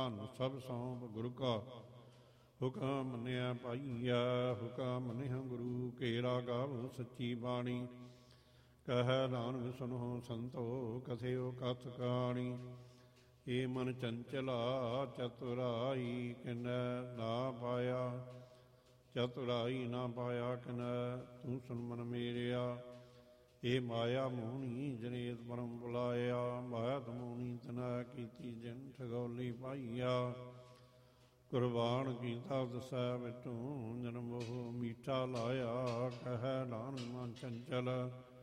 ਧਨ ਸਭ ਸੌਂਪ ਗੁਰੂ ਕਾ ਹੁਕਮ ਮੰਨਿਆ ਪਾਈਆ। ਹੁਕਮ ਮੰਨਿਆ ਗੁਰੂ ਕੇਰਾ ਗਾਵੋ ਸੱਚੀ ਬਾਣੀ। ਕਹਿ ਨਾਨਕ ਸੁਨੋ ਸੰਤੋ ਕਥਿਓ ਕਥ ਕਹਾਣੀ। ਏ ਮਨ ਚੰਚਲਾ ਚਤੁਰਾਈ ਕਿਨੈ ਨਾ ਪਾਇਆ। ਚਤੁਰਾਈ ਨਾ ਪਾਇਆ ਕਿਨੈ ਤੂੰ ਸੁਨ ਮਨ ਮੇਰਿਆ। ਏ ਮਾਇਆ ਮੋਹਣੀ ਜਨੇਤ ਪਰਮ ਬੁਲਾਇਆ। ਮਾਇਤ ਮੋਹਣੀ ਤਨੈ ਕੀਤੀ ਜਿਨ ਠਗੌਲੀ ਪਾਈਆ। ਕੁਰਬਾਨ ਕੀਤਾ ਦਸੈ ਮਿਟੂ ਜਨਮ ਮੋਹ ਮੀਠਾ ਲਾਇਆ। ਕਹਿ ਨਾਨਕ ਮਨ ਚੰਚਲ